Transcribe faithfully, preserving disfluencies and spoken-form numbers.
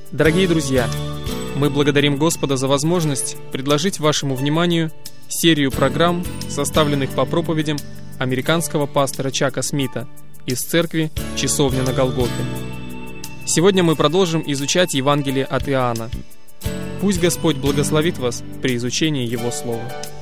Дорогие друзья, мы благодарим Господа за возможность предложить вашему вниманию серию программ, составленных по проповедям американского пастора Чака Смита из церкви «Часовня на Голгофе». Сегодня мы продолжим изучать Евангелие от Иоанна. Пусть Господь благословит вас при изучении Его Слова.